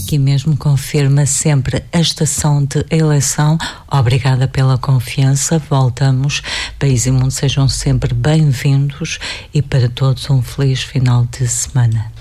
aqui mesmo confirma sempre a estação de eleição. Obrigada pela confiança. Voltamos. País e Mundo, sejam sempre bem-vindos e para todos um feliz final de semana.